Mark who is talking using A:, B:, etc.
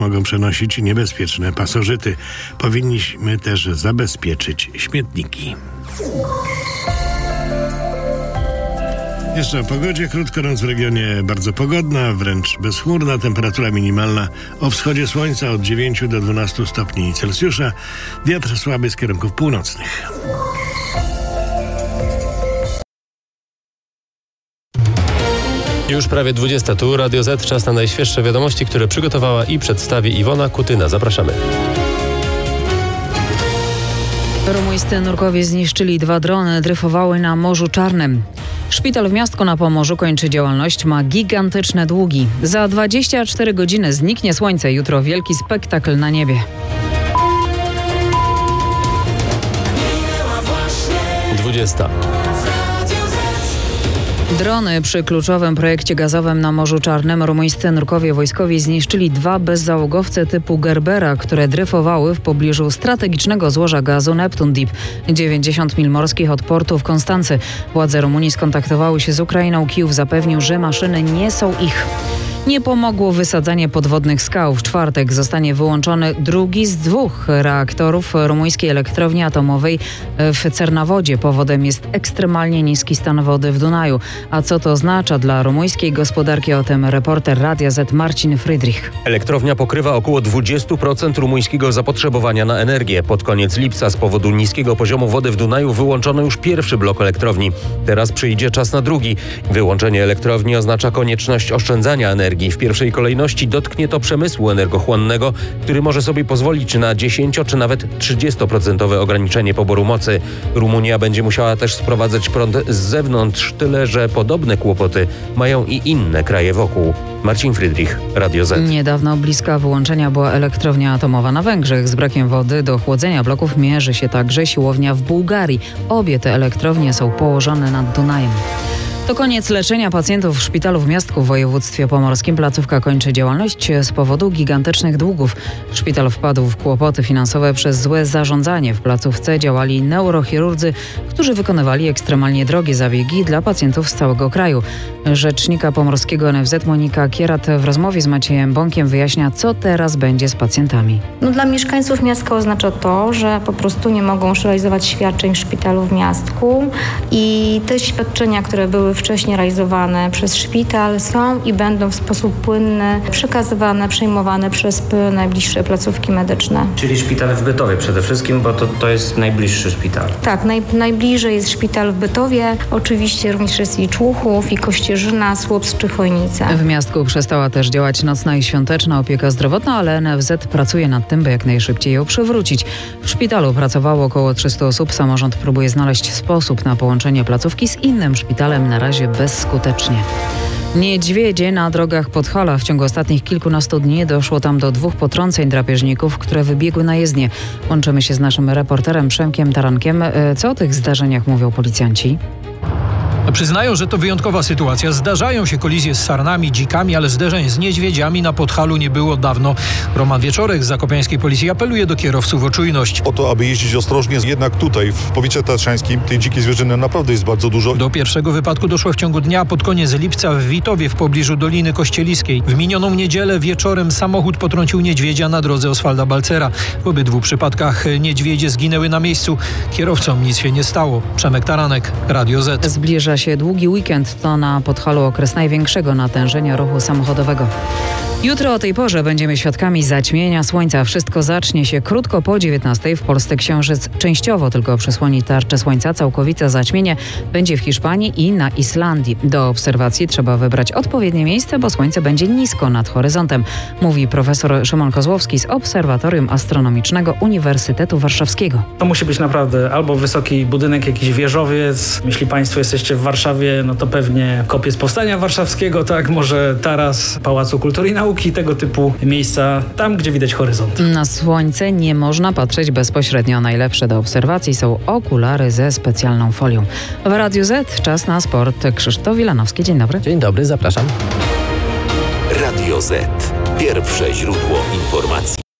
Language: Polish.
A: mogą przenosić niebezpieczne pasożyty. Powinniśmy też zabezpieczyć śmietniki. Jeszcze o pogodzie. Krótko noc w regionie bardzo pogodna, wręcz bezchmurna. Temperatura minimalna o wschodzie słońca od 9 do 12 stopni Celsjusza. Wiatr słaby z kierunków północnych.
B: Już prawie 20 tu, Radio Z, czas na najświeższe wiadomości, które przygotowała i przedstawi Iwona Kutyna. Zapraszamy.
C: Rumuńscy nurkowie zniszczyli 2 drony, dryfowały na Morzu Czarnym. Szpital w Miastku na Pomorzu kończy działalność, ma gigantyczne długi. Za 24 godziny zniknie słońce, jutro wielki spektakl na niebie.
B: 20.
C: Drony przy kluczowym projekcie gazowym na Morzu Czarnym. Rumuńscy nurkowie wojskowi zniszczyli 2 bezzałogowce typu Gerbera, które dryfowały w pobliżu strategicznego złoża gazu Neptun Deep, 90 mil morskich od portu w Konstancy. Władze Rumunii skontaktowały się z Ukrainą. Kijów zapewnił, że maszyny nie są ich. Nie pomogło wysadzanie podwodnych skał. W czwartek zostanie wyłączony drugi z 2 reaktorów rumuńskiej elektrowni atomowej w Cernawodzie. Powodem jest ekstremalnie niski stan wody w Dunaju. A co to oznacza dla rumuńskiej gospodarki? O tym reporter Radia Z Marcin Friedrich.
D: Elektrownia pokrywa około 20% rumuńskiego zapotrzebowania na energię. Pod koniec lipca z powodu niskiego poziomu wody w Dunaju wyłączono już pierwszy blok elektrowni. Teraz przyjdzie czas na drugi. Wyłączenie elektrowni oznacza konieczność oszczędzania energii. W pierwszej kolejności dotknie to przemysłu energochłonnego, który może sobie pozwolić na 10 czy nawet 30% ograniczenie poboru mocy. Rumunia będzie musiała też sprowadzać prąd z zewnątrz, tyle że podobne kłopoty mają i inne kraje wokół. Marcin Friedrich, Radio Z.
C: Niedawno bliska wyłączenia była elektrownia atomowa na Węgrzech. Z brakiem wody do chłodzenia bloków mierzy się także siłownia w Bułgarii. Obie te elektrownie są położone nad Dunajem. To koniec leczenia pacjentów w szpitalu w Miastku w województwie pomorskim. Placówka kończy działalność z powodu gigantycznych długów. Szpital wpadł w kłopoty finansowe przez złe zarządzanie. W placówce działali neurochirurdzy, którzy wykonywali ekstremalnie drogie zabiegi dla pacjentów z całego kraju. Rzecznika pomorskiego NFZ Monika Kierat w rozmowie z Maciejem Bąkiem wyjaśnia, co teraz będzie z pacjentami.
E: Dla mieszkańców Miastka oznacza to, że po prostu nie mogą realizować świadczeń w szpitalu w Miastku i te świadczenia, które były wcześniej realizowane przez szpital, są i będą w sposób płynny przekazywane, przejmowane przez najbliższe placówki medyczne.
F: Czyli szpital w Bytowie przede wszystkim, bo to jest najbliższy szpital.
E: Tak, najbliżej jest szpital w Bytowie. Oczywiście również jest i Człuchów, i Kościerzyna, Słupsk czy Chojnice.
C: W Miastku przestała też działać nocna i świąteczna opieka zdrowotna, ale NFZ pracuje nad tym, by jak najszybciej ją przywrócić. W szpitalu pracowało około 300 osób. Samorząd próbuje znaleźć sposób na połączenie placówki z innym szpitalem, na razie bezskutecznie. Niedźwiedzie na drogach Podhala. W ciągu ostatnich kilkunastu dni doszło tam do 2 potrąceń drapieżników, które wybiegły na jezdnię. Łączymy się z naszym reporterem Przemkiem Tarankiem. Co o tych zdarzeniach mówią policjanci?
G: Przyznają, że to wyjątkowa sytuacja. Zdarzają się kolizje z sarnami, dzikami, ale zderzeń z niedźwiedziami na Podhalu nie było dawno. Roman Wieczorek z zakopiańskiej policji apeluje do kierowców o czujność.
H: O to, aby jeździć ostrożnie. Jednak tutaj, w powiecie tatrzańskim, tej dzikiej zwierzyny naprawdę jest bardzo dużo.
G: Do pierwszego wypadku doszło w ciągu dnia pod koniec lipca w Witowie w pobliżu Doliny Kościeliskiej. W minioną niedzielę wieczorem samochód potrącił niedźwiedzia na drodze Oswalda Balcera. W obydwu przypadkach niedźwiedzie zginęły na miejscu. Kierowcom nic się nie stało. Przemek Taranek, Radio Z.
C: Zbliża się długi weekend. To na Podhalu okres największego natężenia ruchu samochodowego. Jutro o tej porze będziemy świadkami zaćmienia słońca. Wszystko zacznie się krótko po 19:00. W Polsce księżyc częściowo tylko przysłoni tarczę słońca. Całkowite zaćmienie będzie w Hiszpanii i na Islandii. Do obserwacji trzeba wybrać odpowiednie miejsce, bo słońce będzie nisko nad horyzontem, mówi profesor Szymon Kozłowski z Obserwatorium Astronomicznego Uniwersytetu Warszawskiego.
F: To musi być naprawdę albo wysoki budynek, jakiś wieżowiec. Jeśli Państwo jesteście w Warszawie, no to pewnie kopiec Powstania Warszawskiego, tak, może taras Pałacu Kultury i Nauki, tego typu miejsca, tam gdzie widać horyzont.
C: Na słońce nie można patrzeć bezpośrednio. Najlepsze do obserwacji są okulary ze specjalną folią. W Radiu Z czas na sport. Krzysztof Wilanowski, dzień dobry.
B: Dzień dobry, zapraszam.
I: Radio Z. Pierwsze źródło informacji.